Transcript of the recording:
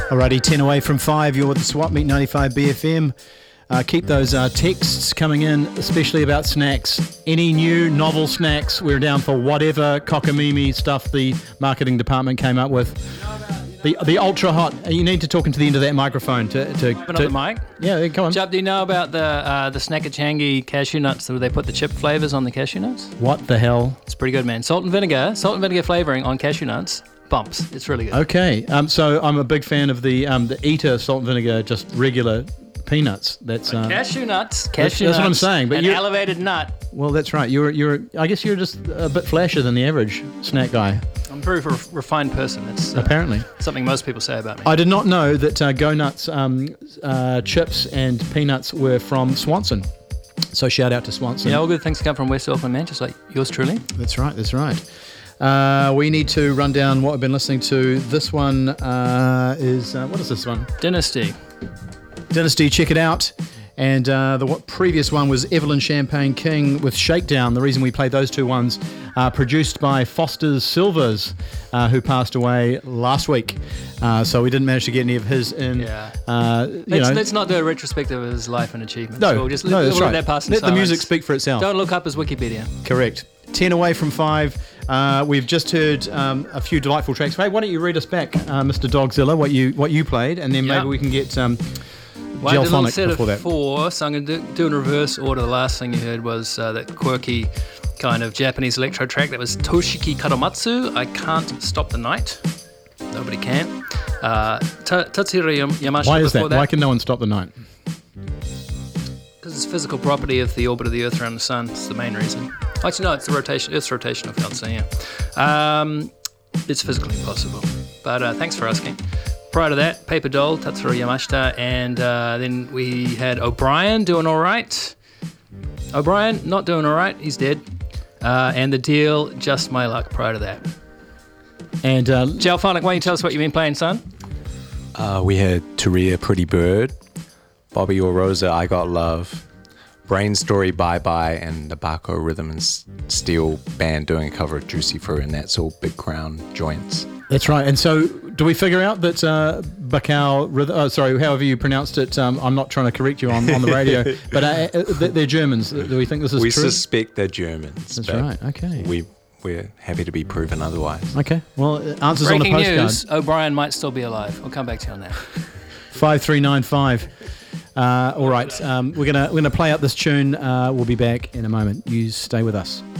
Alrighty, 10 away from 5. You're with the Swap Meet 95 BFM. Keep those texts coming in, especially about snacks. Any new novel snacks, we're down for whatever cockamamie stuff the marketing department came up with. The ultra hot. You need to talk into the end of that microphone to Open up the mic. Yeah, come on. Jup, do you know about the Snackachangi cashew nuts where they put the chip flavors on the cashew nuts? What the hell? It's pretty good, man. Salt and vinegar flavoring on cashew nuts. Bumps. It's really good. Okay, so I'm a big fan of the Eater salt and vinegar, just regular peanuts. That's cashew nuts. That's what I'm saying. But an elevated nut. Well, that's right. I guess you're just a bit flashier than the average snack guy. I'm a very refined person. It's apparently something most people say about me. I did not know that Go Nuts chips and peanuts were from Swanson. So shout out to Swanson. Yeah, all good things come from West Auckland, man. Just like yours truly. That's right. We need to run down what we've been listening to. This one is what is this one? Dynasty, check it out. And the previous one was Evelyn Champagne King with Shakedown. The reason we played those two ones, produced by Foster's Silvers, who passed away last week. So we didn't manage to get any of his in. Yeah. Let's not do a retrospective of his life and achievements. No, we'll just that's right. That pass Let the music speak for itself. Don't look up his Wikipedia. Correct. 10 away from 5. We've just heard a few delightful tracks. Hey, why don't you read us back, Mr. Dogzilla, what you played, and then maybe we can get Well, I did a little Gelphonic set before of that. 4, so I'm going to do in reverse order. The last thing you heard was that quirky kind of Japanese electro track. That was Toshiki Karamatsu, I Can't Stop the Night. Nobody can. Tatsuro Yamashita. Why is that? Why can no one stop the night? Because it's physical property of the orbit of the Earth around the Sun. It's the main reason. Actually, no, it's the rotation. It's rotational field, so yeah. It's physically impossible. But thanks for asking. Prior to that, Paper Doll, Tatsuro Yamashita, and then we had O'Brien doing all right. O'Brien not doing all right. He's dead. And The Deal, Just My Luck prior to that. And Gelphonic, why don't you tell us what you've been playing, son? We had Taria, Pretty Bird, Bobby or Rosa, I Got Love, Brain Story, Bye Bye, and the Baco Rhythm and Steel Band doing a cover of Juicy Fruit, and that's all Big Crown joints. That's right. And so, do we figure out that Bacau, however you pronounced it, I'm not trying to correct you on the radio, but they're Germans. Do we think this is true? We suspect they're Germans. That's right. Okay. We're happy to be proven otherwise. Okay. Well, answers Breaking on the postcard. news, O'Brien might still be alive. I'll come back to you on that. 5395. All right. We're gonna play out this tune. We'll be back in a moment. You stay with us.